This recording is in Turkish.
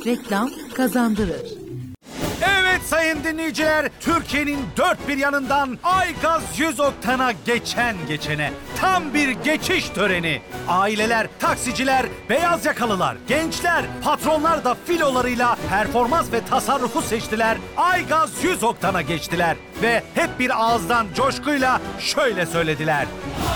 reklam kazandırır. Evet sayın dinleyiciler, Türkiye'nin dört bir yanından Aygaz 100 Oktan'a geçene tam bir geçiş töreni. Aileler, taksiciler, beyaz yakalılar, gençler, patronlar da filolarıyla performans ve tasarrufu seçtiler. Aygaz 100 Oktan'a geçtiler ve hep bir ağızdan coşkuyla şöyle söylediler: